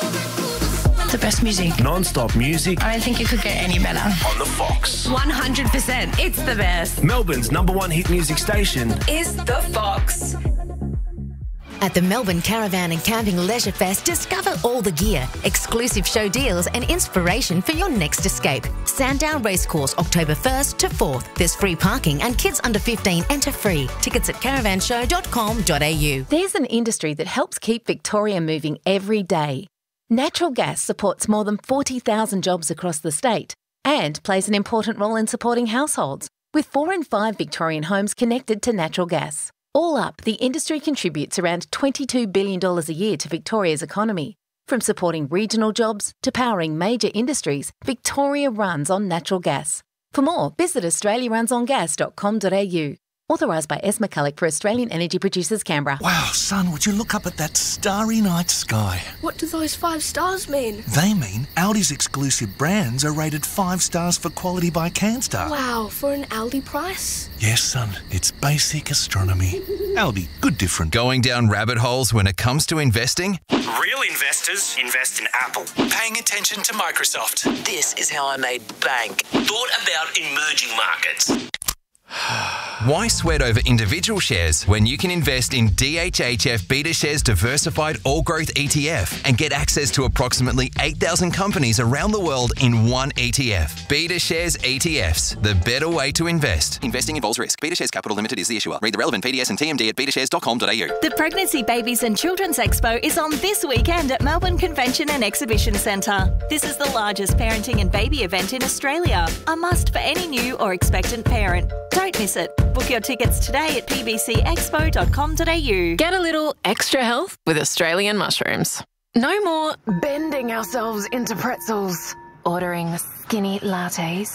The best music. Non-stop music. I don't think you could get any better. On the Fox. 100%. It's the best. Melbourne's #1 hit music station is the Fox. At the Melbourne Caravan and Camping Leisure Fest, discover all the gear, exclusive show deals and inspiration for your next escape. Sandown Racecourse, October 1st to 4th. There's free parking and kids under 15 enter free. Tickets at caravanshow.com.au. There's an industry that helps keep Victoria moving every day. Natural gas supports more than 40,000 jobs across the state and plays an important role in supporting households, with 4 in 5 Victorian homes connected to natural gas. All up, the industry contributes around $22 billion a year to Victoria's economy. From supporting regional jobs to powering major industries, Victoria runs on natural gas. For more, visit australiarunsongas.com.au. Authorised by S. McCulloch for Australian Energy Producers, Canberra. Wow, son, would you look up at that starry night sky? What do those 5 stars mean? They mean Aldi's exclusive brands are rated 5 stars for quality by Canstar. Wow, for an Aldi price? Yes, son, it's basic astronomy. Aldi, good different. Going down rabbit holes when it comes to investing? Real investors invest in Apple. Paying attention to Microsoft. This is how I made bank. Thought about emerging markets. Why sweat over individual shares when you can invest in DHHF BetaShares Diversified All Growth ETF and get access to approximately 8,000 companies around the world in one ETF? BetaShares ETFs, the better way to invest. Investing involves risk. BetaShares Capital Limited is the issuer. Read the relevant PDS and TMD at betashares.com.au. The Pregnancy, Babies and Children's Expo is on this weekend at Melbourne Convention and Exhibition Centre. This is the largest parenting and baby event in Australia. A must for any new or expectant parent. Don't miss it. Book your tickets today at pbcexpo.com.au. Get a little extra health with Australian mushrooms. No more bending ourselves into pretzels, ordering skinny lattes,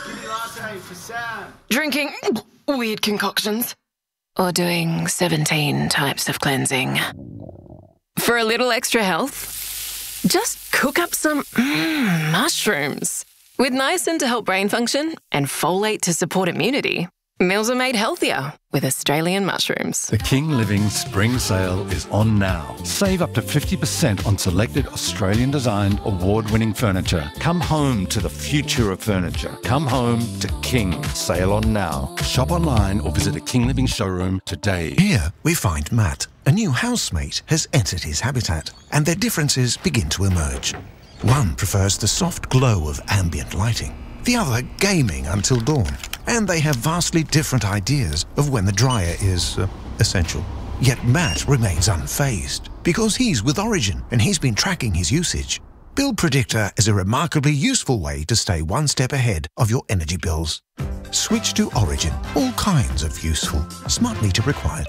drinking weird concoctions, or doing 17 types of cleansing. For a little extra health, just cook up some mushrooms. With niacin to help brain function and folate to support immunity, meals are made healthier with Australian mushrooms. The King Living Spring Sale is on now. Save up to 50% on selected Australian-designed, award-winning furniture. Come home to the future of furniture. Come home to King. Sale on now. Shop online or visit a King Living showroom today. Here we find Matt. A new housemate has entered his habitat, and their differences begin to emerge. One prefers the soft glow of ambient lighting, the other gaming until dawn. And they have vastly different ideas of when the dryer is essential. Yet Matt remains unfazed because he's with Origin and he's been tracking his usage. Bill Predictor is a remarkably useful way to stay one step ahead of your energy bills. Switch to Origin. All kinds of useful. Smart meter required.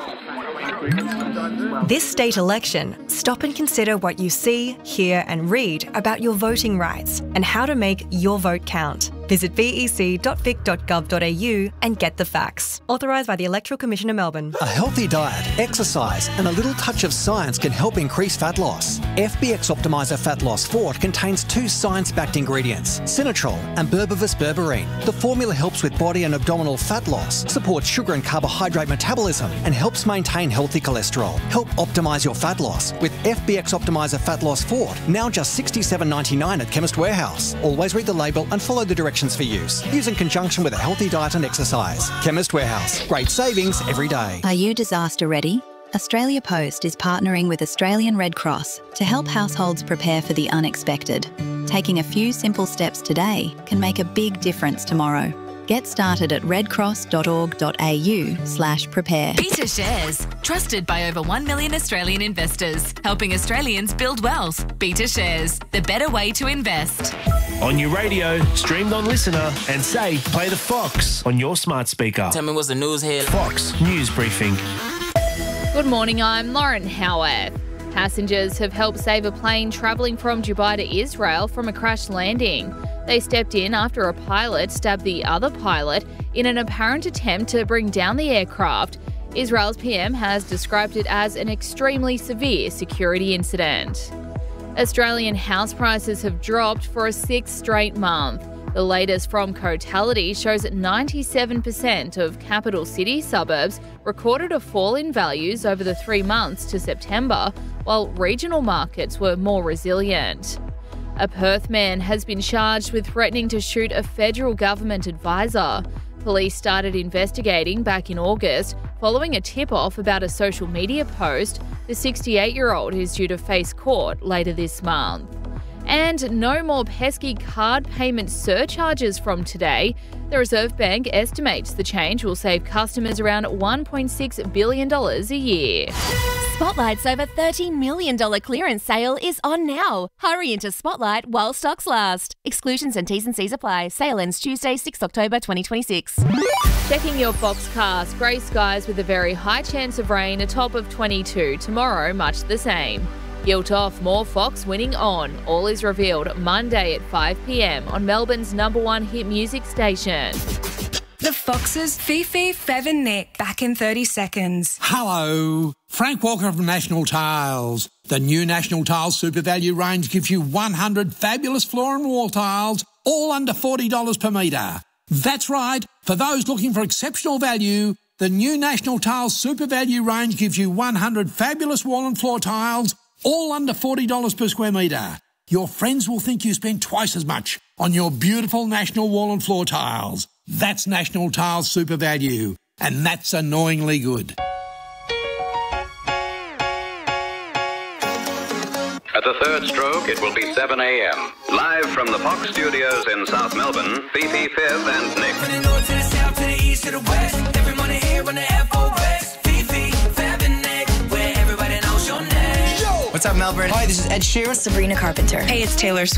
This state election, stop and consider what you see, hear and read about your voting rights and how to make your vote count. Visit vec.vic.gov.au and get the facts. Authorised by the Electoral Commission of Melbourne. A healthy diet, exercise and a little touch of science can help increase fat loss. FBX Optimizer Fat Loss Fort contains 2 science-backed ingredients, Sinatrol and Berberis berberine. The formula helps with body and abdominal fat loss, supports sugar and carbohydrate metabolism and helps maintain healthy cholesterol. Help optimise your fat loss with FBX Optimizer Fat Loss Fort, now just $67.99 at Chemist Warehouse. Always read the label and follow the directions for use. Use in conjunction with a healthy diet and exercise. Chemist Warehouse. Great savings every day. Are you disaster ready? Australia Post is partnering with Australian Red Cross to help households prepare for the unexpected. Taking a few simple steps today can make a big difference tomorrow. Get started at redcross.org.au/prepare. BetaShares, trusted by over 1 million Australian investors, helping Australians build wealth. BetaShares, the better way to invest. On your radio, streamed on Listener, and say, play the Fox on your smart speaker. Tell me what's the news here. Fox News Briefing. Good morning, I'm Lauren Howarth. Passengers have helped save a plane travelling from Dubai to Israel from a crash landing. They stepped in after a pilot stabbed the other pilot in an apparent attempt to bring down the aircraft. Israel's PM has described it as an extremely severe security incident. Australian house prices have dropped for a 6th straight month. The latest from Cotality shows that 97% of capital city suburbs recorded a fall in values over the 3 months to September, while regional markets were more resilient. A Perth man has been charged with threatening to shoot a federal government advisor. Police started investigating back in August following a tip-off about a social media post. The 68-year-old is due to face court later this month. And no more pesky card payment surcharges from today. The Reserve Bank estimates the change will save customers around $1.6 billion a year. Spotlight's over $30 million clearance sale is on now. Hurry into Spotlight while stocks last. Exclusions and T's and C's apply. Sale ends Tuesday, 6 October 2026. Checking your forecast, grey skies with a very high chance of rain, a top of 22. Tomorrow, much the same. Guilt off, more Fox winning on. All is revealed Monday at 5 p.m. on Melbourne's #1 hit music station. The Foxes, Fifi, Fev and Nick, back in 30 seconds. Hello, Frank Walker from National Tiles. The new National Tiles Super Value range gives you 100 fabulous floor and wall tiles, all under $40 per metre. That's right, for those looking for exceptional value, the new National Tiles Super Value range gives you 100 fabulous wall and floor tiles, all under $40 per square metre. Your friends will think you spent twice as much on your beautiful National wall and floor tiles. That's National Tiles Super Value, and that's annoyingly good. At the third stroke, it will be 7 a.m. Live from the Fox Studios in South Melbourne, Fifi, Fev and Nick. From the north to the south to the east to the west, every morning here on the F4 Fifi, Fev and Nick, where everybody knows your name. What's up, Melbourne? Hi, this is Ed Sheeran. Sabrina Carpenter. Hey, it's Taylor Swift.